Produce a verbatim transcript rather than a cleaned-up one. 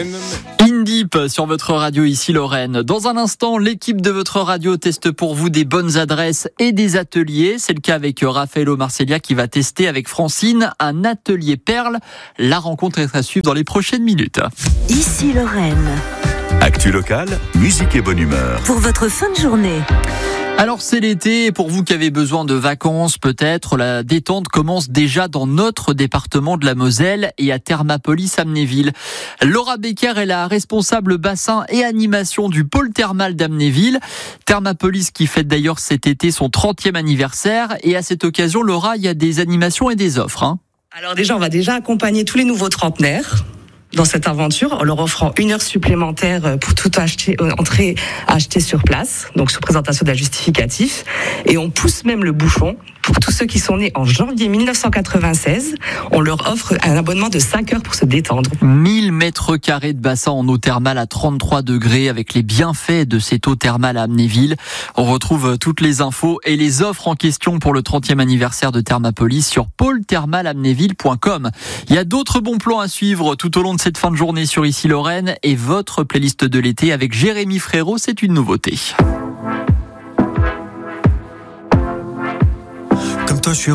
Indip sur votre radio ici Lorraine. Dans un instant, l'équipe de votre radio teste pour vous des bonnes adresses et des ateliers. C'est le cas avec Raffaello Marcellia qui va tester avec Francine un atelier perle. La rencontre est à suivre dans les prochaines minutes. Ici Lorraine. Actu locale, musique et bonne humeur. Pour votre fin de journée. Alors c'est l'été et pour vous qui avez besoin de vacances peut-être, la détente commence déjà dans notre département de la Moselle et à Thermapolis-Amnéville. Laura Becker est la responsable bassin et animation du pôle thermal d'Amnéville. Thermapolis qui fête d'ailleurs cet été son trentième anniversaire et à cette occasion, Laura, il y a des animations et des offres. Hein. Alors déjà, on va déjà accompagner tous les nouveaux trentenaires dans cette aventure, en leur offrant une heure supplémentaire pour tout acheter, euh, entrer, acheter sur place, donc sur présentation d'un justificatif. Et on pousse même le bouchon pour tous ceux qui sont nés en janvier dix-neuf cent quatre-vingt-seize. On leur offre un abonnement de cinq heures pour se détendre. mille mètres carrés de bassin en eau thermale à trente-trois degrés avec les bienfaits de cette eau thermale à Amnéville. On retrouve toutes les infos et les offres en question pour le trentième anniversaire de Thermapolis sur pôle thermal amnéville point com. Il y a d'autres bons plans à suivre tout au long de cette fin de journée sur Ici Lorraine et votre playlist de l'été avec Jérémy Frérot, c'est une nouveauté. Comme toi, je suis